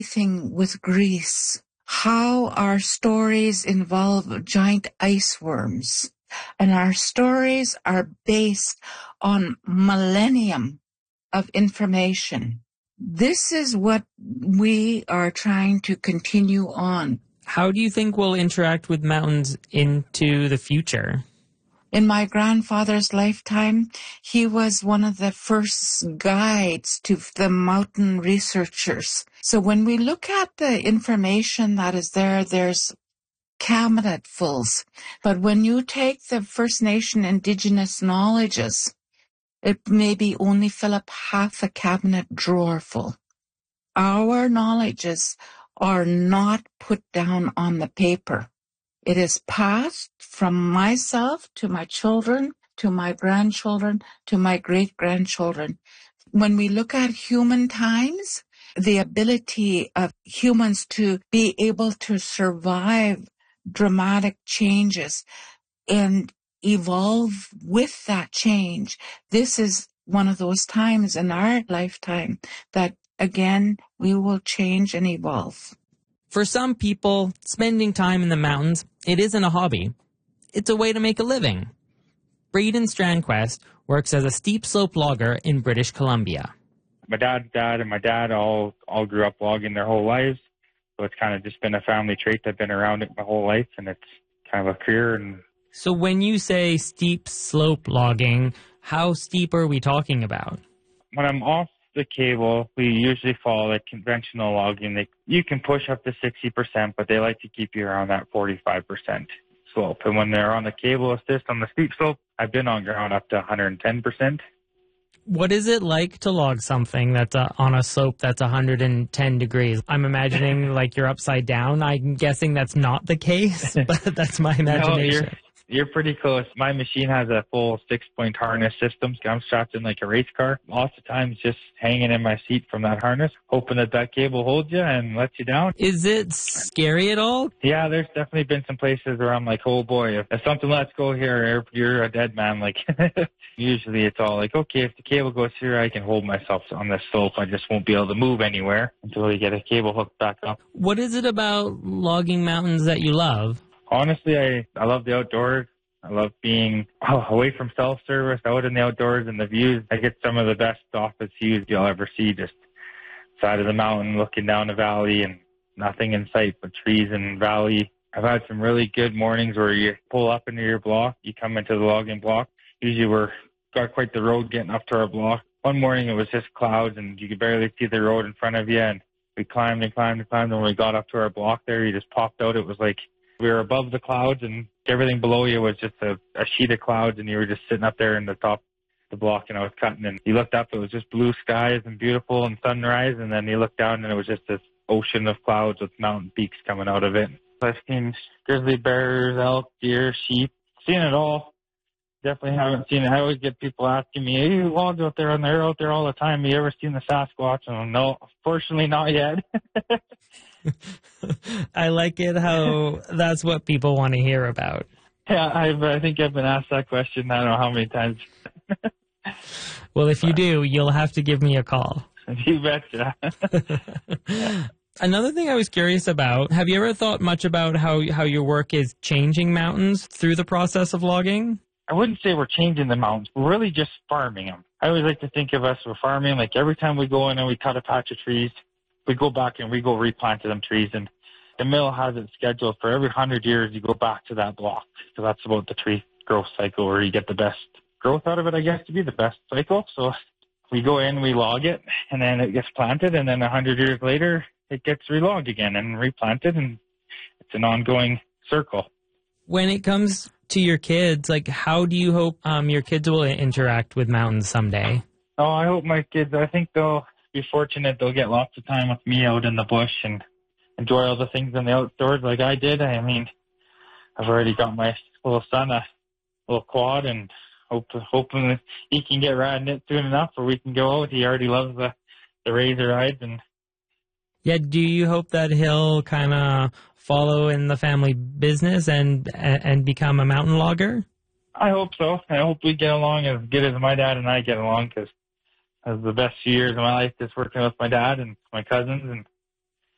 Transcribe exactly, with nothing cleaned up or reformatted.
thing with Greece, how our stories involve giant ice worms, and our stories are based on millennium of information. This is what we are trying to continue on. How do you think we'll interact with mountains into the future? In my grandfather's lifetime, he was one of the first guides to the mountain researchers. So when we look at the information that is there, there's cabinetfuls. But when you take the First Nation Indigenous knowledges, it maybe only fill up half a cabinet drawer full. Our knowledges are not put down on the paper. It is passed from myself to my children, to my grandchildren, to my great-grandchildren. When we look at human times, the ability of humans to be able to survive dramatic changes and evolve with that change, this is one of those times in our lifetime that, again, we will change and evolve. For some people, spending time in the mountains, it isn't a hobby. It's a way to make a living. Braden Strandquist works as a steep slope logger in British Columbia. My dad's dad and my dad all, all grew up logging their whole lives, so it's kind of just been a family trait. I've been around it my whole life, and it's kind of a career. And So when you say steep slope logging, how steep are we talking about? When I'm off the cable, we usually follow like conventional logging. They, you can push up to sixty percent, but they like to keep you around that forty-five percent slope. And when they're on the cable assist on the steep slope, I've been on ground up to one hundred ten percent. What is it like to log something that's uh, on a slope that's one hundred ten degrees? I'm imagining like you're upside down. I'm guessing that's not the case, but that's my imagination. No, You're pretty close. My machine has a full six-point harness system. I'm strapped in like a race car. Lots of times just hanging in my seat from that harness, hoping that that cable holds you and lets you down. Is it scary at all? Yeah, there's definitely been some places where I'm like, oh boy, if, if something lets go here, you're a dead man. Like, usually it's all like, okay, if the cable goes here, I can hold myself on this slope. I just won't be able to move anywhere until you get a cable hooked back up. What is it about logging mountains that you love? Honestly, I, I love the outdoors. I love being oh, away from self-service, out in the outdoors and the views. I get some of the best office views you'll ever see, just side of the mountain, looking down the valley and nothing in sight but trees and valley. I've had some really good mornings where you pull up into your block, you come into the logging block. Usually we're got quite the road getting up to our block. One morning it was just clouds and you could barely see the road in front of you, and we climbed and climbed and climbed, and when we got up to our block there, you just popped out. It was like we were above the clouds and everything below you was just a, a sheet of clouds, and you were just sitting up there in the top of the block, and I was cutting, and you looked up, it was just blue skies and beautiful and sunrise, and then you looked down and it was just this ocean of clouds with mountain peaks coming out of it. I've seen grizzly bears, elk, deer, sheep, seen it all. Definitely haven't seen it. I always get people asking me, hey, you logs out there, and they're out there all the time. You ever seen the Sasquatch? And I'm, no, fortunately not yet. I like it how that's what people want to hear about. Yeah, I've, I think I've been asked that question I don't know how many times. Well, if you do, you'll have to give me a call. You betcha. Another thing I was curious about, have you ever thought much about how, how your work is changing mountains through the process of logging? I wouldn't say we're changing the mountains. We're really just farming them. I always like to think of us as farming. Like every time we go in and we cut a patch of trees, we go back and we go replant them trees. And the mill has it scheduled for every hundred years you go back to that block. So that's about the tree growth cycle where you get the best growth out of it, I guess, to be the best cycle. So we go in, we log it, and then it gets planted. And then a hundred years later, it gets relogged again and replanted. And it's an ongoing circle. When it comes to your kids, like how do you hope um, your kids will interact with mountains someday? Oh, I hope my kids, I think they'll be fortunate. They'll get lots of time with me out in the bush and enjoy all the things in the outdoors like I did. I mean, I've already got my little son a little quad, and hope hoping that he can get riding it soon enough where we can go out. He already loves the, the razor rides. And yeah, do you hope that he'll kind of follow in the family business and and become a mountain logger? I hope so. I hope we get along as good as my dad and I get along, because it was the best few years of my life just working with my dad and my cousins, and